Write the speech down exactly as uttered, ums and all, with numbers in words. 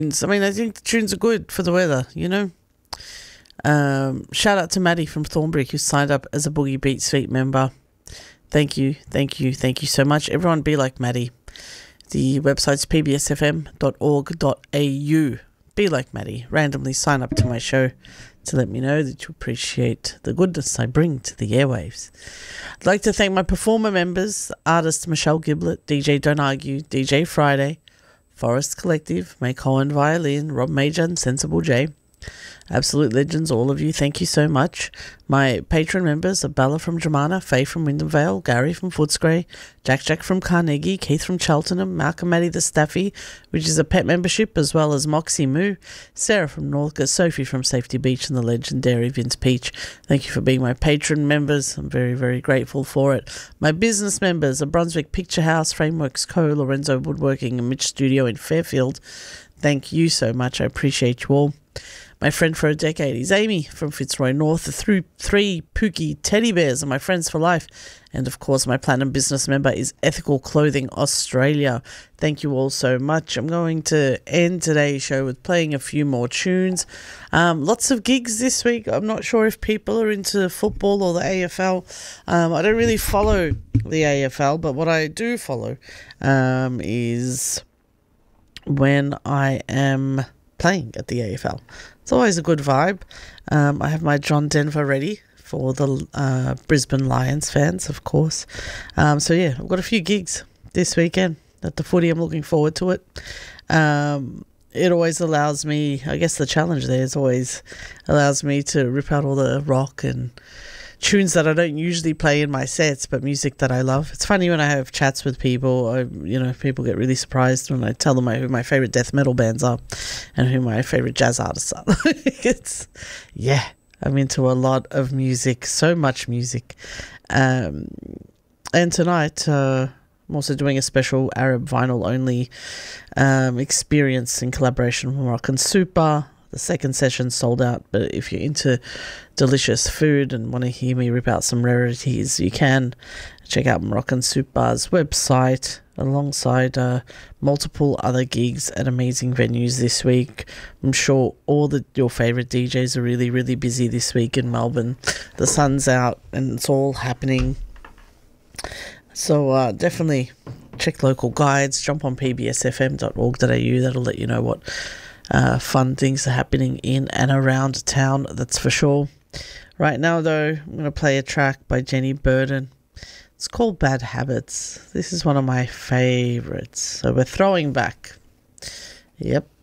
I mean, I think the tunes are good for the weather, you know. Um, shout out to Maddie from Thornbury who signed up as a Boogie Beat Suite member. Thank you, thank you, thank you so much. Everyone be like Maddie. The website's p b s f m dot org dot a u. Be like Maddie. Randomly sign up to my show to let me know that you appreciate the goodness I bring to the airwaves. I'd like to thank my performer members, artist Michelle Giblet, D J Don't Argue, D J Friday, Forest Collective, May Cohen Violin, Rob Major and Sensible J. Absolute legends, all of you, thank you so much. My patron members are Bella from Dramana, Faye from Wyndham Vale, Gary from Footscray, Jack Jack from Carnegie, Keith from Cheltenham, Malcolm Maddie the Staffy, which is a pet membership, as well as Moxie Moo, Sarah from Northcote, Sophie from Safety Beach, and the legendary Vince Peach. Thank you for being my patron members. I'm very, very grateful for it. My business members are Brunswick Picture House, Frameworks Co., Lorenzo Woodworking, and Mitch Studio in Fairfield. Thank you so much. I appreciate you all. My friend for a decade is Amy from Fitzroy North. The th- three Pookie teddy bears are my friends for life. And of course, my platinum business member is Ethical Clothing Australia. Thank you all so much. I'm going to end today's show with playing a few more tunes. Um, lots of gigs this week. I'm not sure if people are into football or the A F L. Um, I don't really follow the A F L, but what I do follow um, is when I am playing at the A F L. It's always a good vibe. Um, I have my John Denver ready for the uh, Brisbane Lions fans, of course. Um, so, yeah, I've got a few gigs this weekend at the footy. I'm looking forward to it. Um, it always allows me, I guess the challenge there is always allows me to rip out all the rock and tunes that I don't usually play in my sets, but music that I love. It's funny when I have chats with people, I, you know, people get really surprised when I tell them who my favourite death metal bands are and who my favourite jazz artists are. It's, yeah, I'm into a lot of music, so much music. Um, and tonight, uh, I'm also doing a special Arab vinyl only um, experience in collaboration with Moroccan Super. The second session sold out, but if you're into delicious food and want to hear me rip out some rarities, you can check out Moroccan Soup Bar's website alongside uh, multiple other gigs at amazing venues this week. I'm sure all the your favourite D Js are really, really busy this week in Melbourne. The sun's out and it's all happening. So uh, definitely check local guides, jump on p b s f m dot org dot a u. That'll let you know what Uh, fun things are happening in and around town, that's for sure. Right now, though, I'm going to play a track by Jenny Burden. It's called Bad Habits. This is one of my favourites. So we're throwing back. Yep.